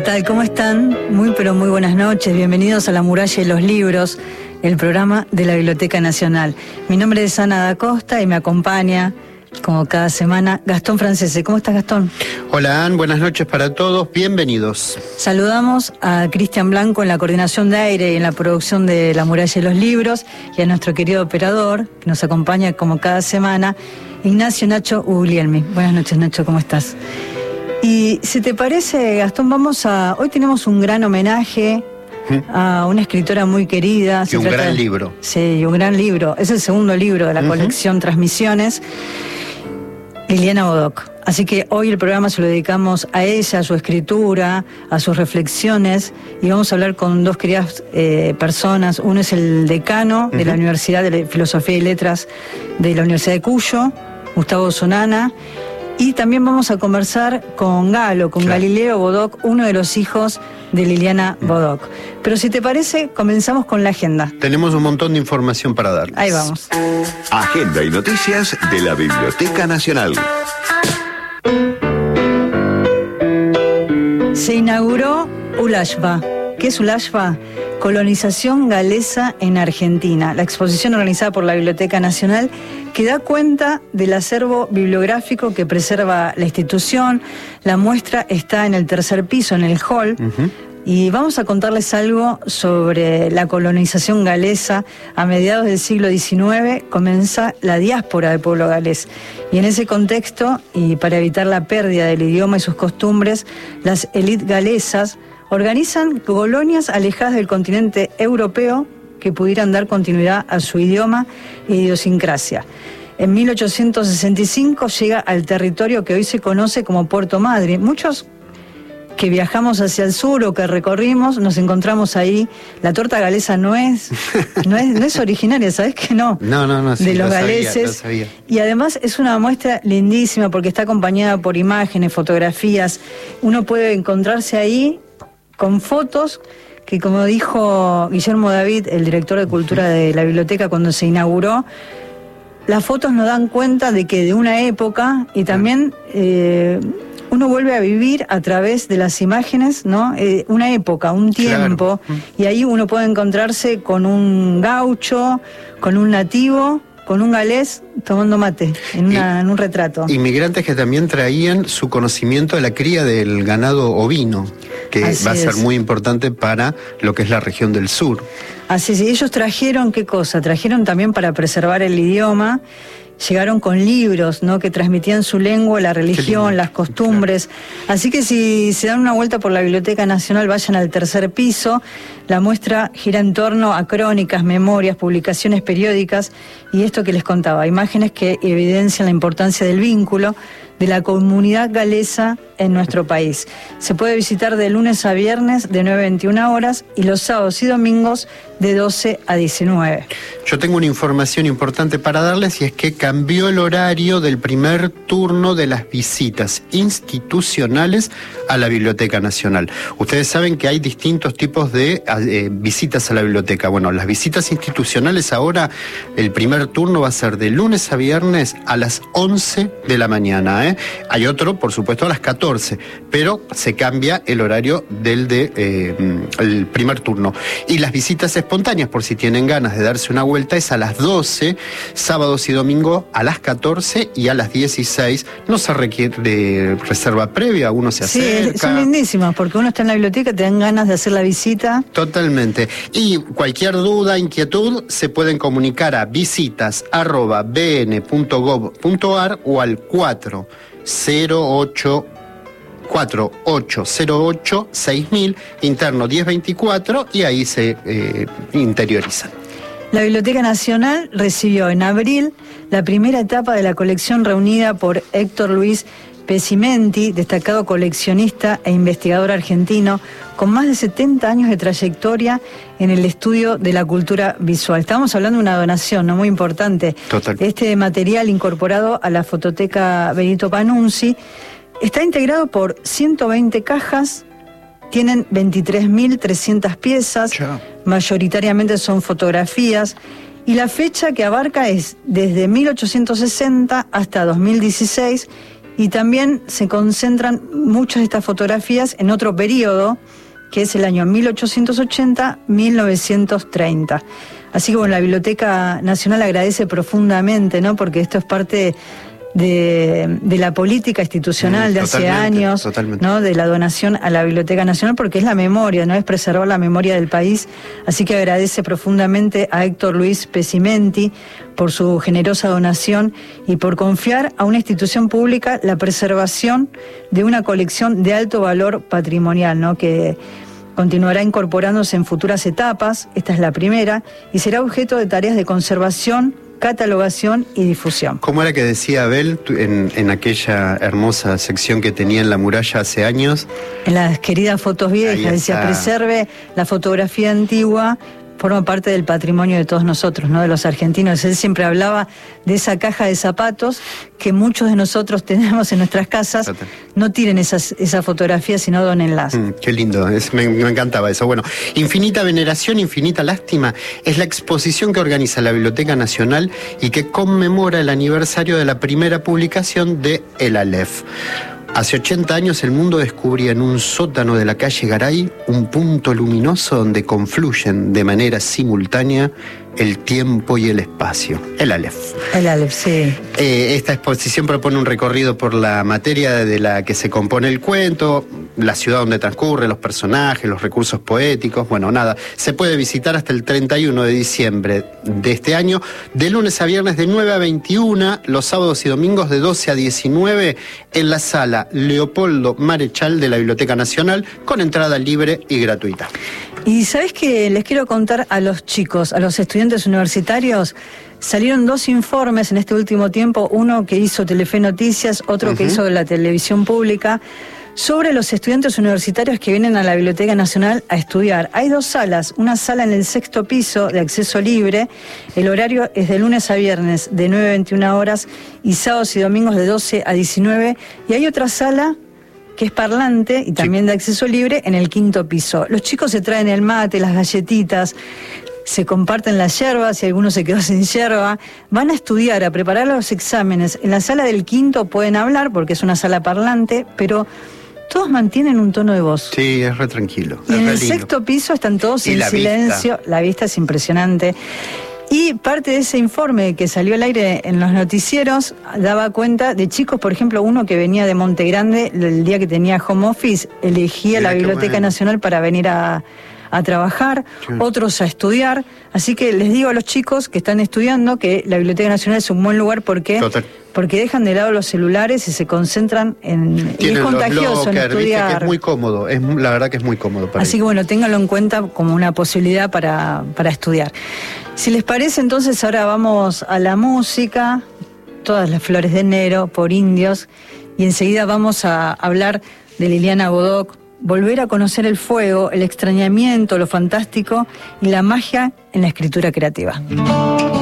¿Qué tal? ¿Cómo están? Muy buenas noches. Bienvenidos a La Muralla y los Libros, el programa de la Biblioteca Nacional. Mi nombre es Ana da Costa y me acompaña, como cada semana, Gastón Francese. ¿Cómo estás, Gastón? Hola, Ann. Buenas noches para todos. Bienvenidos. Saludamos a Cristian Blanco en la coordinación de aire y en la producción de La Muralla y los Libros, y a nuestro querido operador, que nos acompaña como cada semana, Ignacio Nacho Uglielmi. Buenas noches, Nacho. ¿Cómo estás? Y si te parece, Gastón, hoy tenemos un gran homenaje a una escritora muy querida. Y un gran libro. Sí, un gran libro. Es el segundo libro de la colección Transmisiones, Liliana Bodoc. Así que hoy el programa se lo dedicamos a ella, a su escritura, a sus reflexiones, y vamos a hablar con dos queridas personas. Uno es el decano de la Universidad de Filosofía y Letras de la Universidad de Cuyo, Gustavo Sonana. Y también vamos a conversar con Galileo Bodoc, uno de los hijos de Liliana Bodoc. Pero si te parece, comenzamos con la agenda. Tenemos un montón de información para darles. Ahí vamos. Agenda y noticias de la Biblioteca Nacional. Se inauguró Ulashva. ¿Qué es Ulashva? Colonización galesa en Argentina. La exposición organizada por la Biblioteca Nacional, que da cuenta del acervo bibliográfico que preserva la institución. La muestra está en el tercer piso, en el hall. Y vamos a contarles algo sobre la colonización galesa. A mediados del siglo XIX comienza la diáspora del pueblo galés. Y en ese contexto, y para evitar la pérdida del idioma y sus costumbres, las élites galesas organizan colonias alejadas del continente europeo que pudieran dar continuidad a su idioma e idiosincrasia. En 1865 llega al territorio que hoy se conoce como Puerto Madryn. Muchos que viajamos hacia el sur o que recorrimos, nos encontramos ahí. La torta galesa no es originaria, ¿sabes que no? No, sí, de los galeses. Lo sabía. Y además es una muestra lindísima porque está acompañada por imágenes, fotografías. Uno puede encontrarse ahí con fotos que, como dijo Guillermo David, el director de Cultura de la Biblioteca cuando se inauguró, las fotos nos dan cuenta de que de una época, y también uno vuelve a vivir a través de las imágenes, ¿no? Una época, un tiempo, claro. Y ahí uno puede encontrarse con un gaucho, con un nativo, con un galés tomando mate en un retrato. Inmigrantes que también traían su conocimiento de la cría del ganado ovino, que Así va a ser es. muy importante para lo que es la región del sur. Así es, y ellos trajeron, ¿qué cosa? Trajeron también para preservar el idioma. Llegaron con libros, ¿no?, que transmitían su lengua, la religión, las costumbres. Claro. Así que si se dan una vuelta por la Biblioteca Nacional, vayan al tercer piso. La muestra gira en torno a crónicas, memorias, publicaciones periódicas y esto que les contaba, imágenes que evidencian la importancia del vínculo de la comunidad galesa en nuestro país. Se puede visitar de lunes a viernes de 9 a 21 horas y los sábados y domingos de 12 a 19. Yo tengo una información importante para darles, y es que cambió el horario del primer turno de las visitas institucionales a la Biblioteca Nacional. Ustedes saben que hay distintos tipos de visitas a la biblioteca. Bueno, las visitas institucionales ahora, el primer turno va a ser de lunes a viernes a las 11 de la mañana, ¿eh? Hay otro, por supuesto, a las 14, pero se cambia el horario del el primer turno. Y las visitas espontáneas, por si tienen ganas de darse una vuelta, es a las 12, sábados y domingos a las 14 y a las 16. No se requiere de reserva previa, uno se acerca. Sí, son lindísimas, porque uno está en la biblioteca, te dan ganas de hacer la visita. Totalmente. Y cualquier duda, inquietud, se pueden comunicar a visitas@bn.gov.ar o al 4808-6000, interno 1024, y ahí se interiorizan. La Biblioteca Nacional recibió en abril la primera etapa de la colección reunida por Héctor Luis Pesimenti, destacado coleccionista e investigador argentino, con más de 70 años de trayectoria en el estudio de la cultura visual. Estamos hablando de una donación, ¿no?, muy importante. Total. Este material incorporado a la Fototeca Benito Panunzi está integrado por 120 cajas, tienen 23.300 piezas, mayoritariamente son fotografías, y la fecha que abarca es desde 1860 hasta 2016, y también se concentran muchas de estas fotografías en otro periodo, que es el año 1880-1930. Así que bueno, la Biblioteca Nacional agradece profundamente, ¿no? Porque esto es parte de la política institucional de hace años, ¿no? De la donación a la Biblioteca Nacional, porque es la memoria, ¿no? Es preservar la memoria del país. Así que agradece profundamente a Héctor Luis Pesimenti por su generosa donación y por confiar a una institución pública la preservación de una colección de alto valor patrimonial, ¿no? Que continuará incorporándose en futuras etapas, esta es la primera, y será objeto de tareas de conservación, catalogación y difusión. ¿Cómo era que decía Abel en aquella hermosa sección que tenía en la muralla hace años? En las queridas fotos viejas, decía, preserve la fotografía antigua, forma parte del patrimonio de todos nosotros, ¿no? De los argentinos. Él siempre hablaba de esa caja de zapatos que muchos de nosotros tenemos en nuestras casas. Total. No tiren esas fotografías, sino dónenlas. Qué lindo, me encantaba eso. Bueno, Infinita Veneración, Infinita Lástima es la exposición que organiza la Biblioteca Nacional y que conmemora el aniversario de la primera publicación de El Aleph. Hace 80 años el mundo descubría en un sótano de la calle Garay un punto luminoso donde confluyen de manera simultánea el tiempo y el espacio. El Aleph. El Aleph, sí. Esta exposición propone un recorrido por la materia de la que se compone el cuento, la ciudad donde transcurre, los personajes, los recursos poéticos. Bueno, nada, se puede visitar hasta el 31 de diciembre de este año, de lunes a viernes de 9 a 21, los sábados y domingos de 12 a 19, en la sala Leopoldo Marechal de la Biblioteca Nacional, con entrada libre y gratuita. Y ¿sabés qué? Les quiero contar a los chicos, a los estudiantes universitarios. Salieron 2 informes en este último tiempo, uno que hizo Telefe Noticias, otro que hizo la televisión pública, sobre los estudiantes universitarios que vienen a la Biblioteca Nacional a estudiar. Hay 2 salas, una sala en el 6º piso de acceso libre, el horario es de lunes a viernes de 9 a 21 horas y sábados y domingos de 12 a 19, y hay otra sala que es parlante y también de acceso libre en el 5º piso. Los chicos se traen el mate, las galletitas, se comparten las yerbas y algunos se quedó sin yerba. Van a estudiar, a preparar los exámenes. En la sala del 5º pueden hablar porque es una sala parlante, pero todos mantienen un tono de voz. Sí, es re tranquilo. Y en el 6º piso están todos en silencio. La vista es impresionante. Y parte de ese informe que salió al aire en los noticieros daba cuenta de chicos, por ejemplo, uno que venía de Monte Grande, el día que tenía home office, elegía la Biblioteca Nacional para venir a trabajar, otros a estudiar. Así que les digo a los chicos que están estudiando que la Biblioteca Nacional es un buen lugar porque dejan de lado los celulares y se concentran en... Y es contagioso en estudiar. Que es muy cómodo, la verdad que es muy cómodo para Así que bueno, ténganlo en cuenta como una posibilidad para estudiar. Si les parece, entonces ahora vamos a la música, Todas las flores de enero, por Indios, y enseguida vamos a hablar de Liliana Bodoc, volver a conocer el fuego, el extrañamiento, lo fantástico y la magia en la escritura creativa.